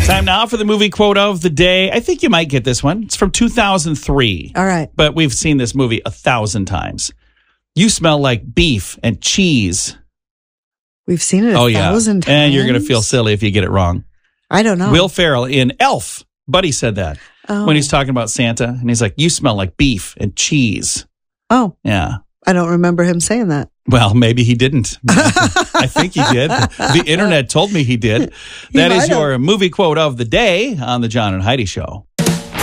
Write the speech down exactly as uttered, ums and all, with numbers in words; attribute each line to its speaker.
Speaker 1: Time now for the movie quote of the day. I think you might get this one. It's from two thousand three.
Speaker 2: All right.
Speaker 1: But we've seen this movie a thousand times. You smell like beef and cheese.
Speaker 2: We've seen it a
Speaker 1: oh, yeah.
Speaker 2: thousand times.
Speaker 1: And you're going to feel silly if you get it wrong.
Speaker 2: I don't know.
Speaker 1: Will Ferrell in Elf. Buddy said that
Speaker 2: oh.
Speaker 1: when he's talking about Santa. And he's like, you smell like beef and cheese.
Speaker 2: Oh.
Speaker 1: Yeah.
Speaker 2: I don't remember him saying that.
Speaker 1: Well, maybe he didn't. I think he did. The internet told me he did. That is your movie quote of the day on the John and Heidi Show.